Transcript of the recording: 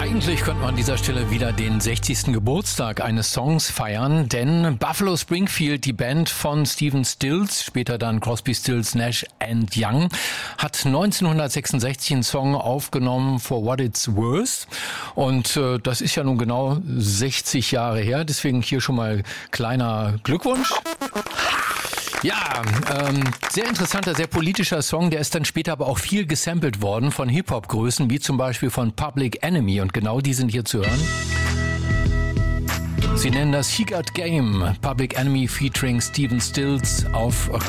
Eigentlich könnte man an dieser Stelle wieder den 60. Geburtstag eines Songs feiern, denn Buffalo Springfield, die Band von Stephen Stills, später dann Crosby, Stills, Nash & Young, hat 1966 einen Song aufgenommen, For What It's Worth. Und das ist ja nun genau 60 Jahre her, deswegen hier schon mal kleiner Glückwunsch. Ja, sehr interessanter, sehr politischer Song, der ist dann später aber auch viel gesampelt worden von Hip-Hop-Größen, wie zum Beispiel von Public Enemy, und genau die sind hier zu hören. Sie nennen das He Got Game, Public Enemy featuring Stephen Stills auf